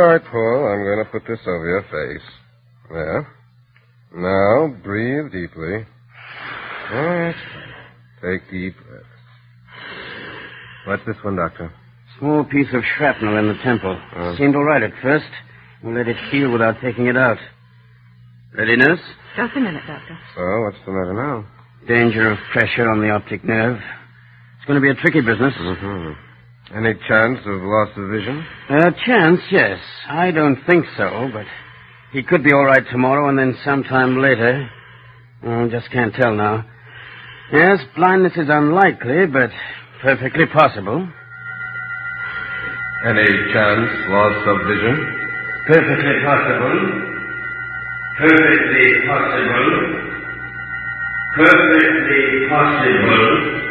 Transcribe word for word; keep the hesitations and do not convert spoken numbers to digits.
right, Paul. I'm going to put this over your face. There. Now, breathe deeply. All right. Take deep breaths. What's this one, Doctor? Small piece of shrapnel in the temple. Uh. Seemed all right at first. We'll let it heal without taking it out. Ready, nurse? Just a minute, Doctor. So, what's the matter now? Danger of pressure on the optic nerve. It's going to be a tricky business. Mm-hmm. Any chance of loss of vision? A chance, yes. I don't think so, but he could be all right tomorrow and then sometime later. Oh, just can't tell now. Yes, blindness is unlikely, but perfectly possible. Any chance loss of vision? Perfectly possible. Perfectly possible. Perfectly possible.